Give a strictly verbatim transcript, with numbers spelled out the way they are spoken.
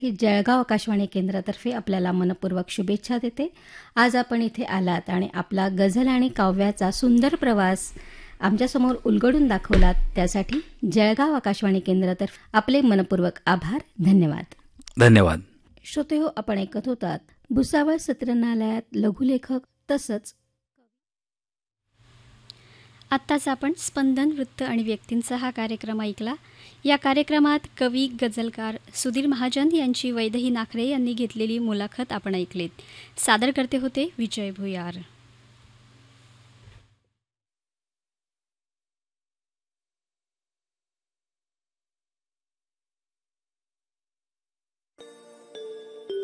ही जळगाव आकाशवाणी केंद्रातर्फे आपल्याला मनपूर्वक शुभेच्छा देते. आज आपण इथे आलात आणि आपला गझल आणि काव्याचा सुंदर प्रवास आमच्यासमोर उलगडून दाखवलात, त्यासाठी जळगाव आकाशवाणी केंद्रातर्फे आपले मनपूर्वक आभार. धन्यवाद. धन्यवाद. श्रोतेहो, आपण ऐकत होतात भुसावळ सत्रन्यायालयात लघुलेखक तसंच आत्ताच आपण स्पंदन वृत्त आणि व्यक्तींचा हा कार्यक्रम ऐकला. या कार्यक्रमात कवी गझलकार सुधीर महाजन यांची वैदेही नाखरे यांनी घेतलेली मुलाखत आपण ऐकलीत. सादर करते होते विजय भुयार.